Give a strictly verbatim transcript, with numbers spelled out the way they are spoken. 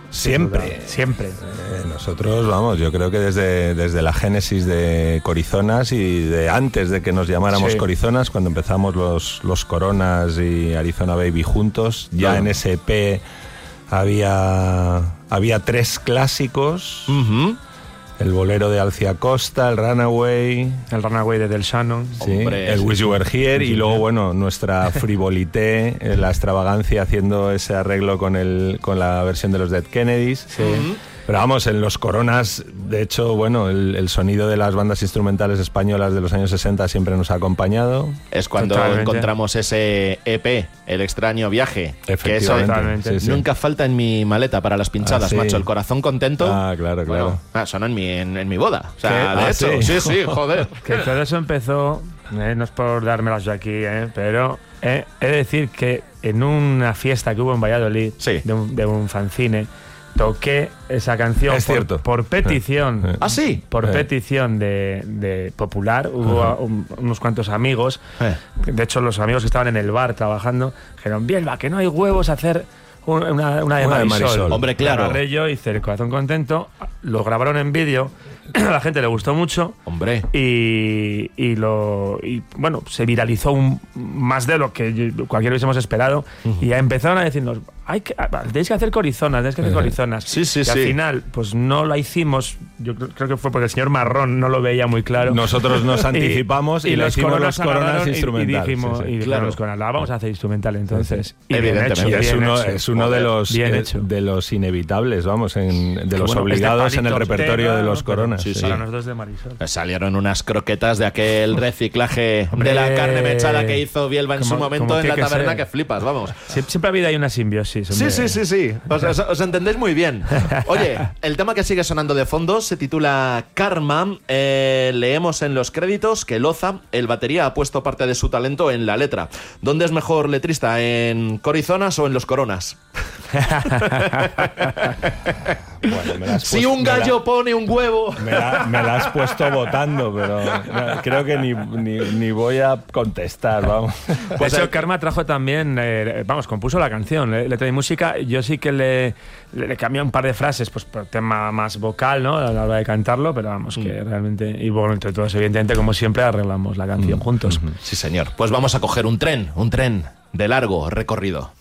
Siempre. Siempre. Eh, nosotros, vamos, yo creo que desde, desde la génesis de Corizonas y de antes de que nos llamáramos sí. Corizonas, cuando empezamos los, los Coronas y Arizona Baby juntos, ya no. en ese E P había, había tres clásicos. Uh-huh. El bolero de Alcia Costa, el Runaway... El Runaway de Del Shannon. Sí, Hombre, el Wish You Were Here y luego, bueno, nuestra frivolité, la extravagancia haciendo ese arreglo con, el, con la versión de los Dead Kennedys. Sí. Uh-huh. Pero vamos, en los Coronas, de hecho, bueno, el, el sonido de las bandas instrumentales españolas de los años sesenta siempre nos ha acompañado. Es cuando Totalmente. encontramos ese E P, El extraño viaje, que eso sí, sí. nunca falta en mi maleta para las pinchadas, ah, sí. macho, El corazón contento. Ah, claro, claro. Bueno, ah, sonó en mi, en, en mi boda. O sea, ¿Qué? de Ah, hecho, sí, sí, sí, joder. Que todo eso empezó, eh, no es por dármelas yo aquí, eh, pero eh, he de decir que en una fiesta que hubo en Valladolid, sí. de, un, de un fanzine, toqué esa canción es por, cierto. por petición. Eh. ¿Ah, sí? Por eh. petición de, de Popular. Hubo uh-huh. un, unos cuantos amigos. Eh. De hecho, los amigos que estaban en el bar trabajando dijeron: Bielba, que no hay huevos a hacer un, una, una de una Marisol. De Marisol. Hombre, claro. Lo agarré yo, hice El corazón contento. Lo grabaron en vídeo. A la gente le gustó mucho. Hombre. Y, y lo y bueno, se viralizó un, más de lo que cualquiera hubiésemos esperado. Uh-huh. Y ya empezaron a decirnos: hay que, tenéis que hacer Corizonas, tenéis que hacer Corizonas. Sí, sí, y sí. al final, pues no la hicimos. Yo creo que fue porque el señor Marrón no lo veía muy claro. Nosotros nos anticipamos y, y, y lo hicimos los Coronas instrumentales. Y dijimos, sí, sí. y claro. los Coronas, la vamos a hacer instrumental entonces. Sí. Y evidentemente. Bien hecho, es bien uno, hecho. es uno de los eh, de los inevitables, vamos, en, de los bueno, obligados este en el repertorio tema, de los Coronas. Sí, sí. Sí. Para nosotros de Marisol. Salieron unas croquetas de aquel reciclaje Hombre, de la carne mechada que hizo Bielba en como, su momento en la que taberna ser. que flipas, vamos. Sie- siempre ha habido ahí una simbiosis. Sí, sí, sí, sí. Os, os, os entendéis muy bien. Oye, el tema que sigue sonando de fondo se titula Karma. Eh, leemos en los créditos que Loza, el batería, ha puesto parte de su talento en la letra. ¿Dónde es mejor letrista, en Corizonas o en los Coronas? Bueno, me la has si puesto, un gallo la, pone un huevo. Me la, me la has puesto votando, pero no, creo que ni, ni, ni voy a contestar, vamos. Pues de hecho, Karma trajo también, eh, vamos, compuso la canción, eh, letra y música. Yo sí que le, le, le cambié un par de frases, pues por tema más vocal, ¿no? A la hora de cantarlo, pero vamos, mm. que realmente, y bueno, entre todos, evidentemente, como siempre, arreglamos la canción mm. juntos. Mm-hmm. Sí, señor. Pues vamos a coger un tren, un tren de largo recorrido.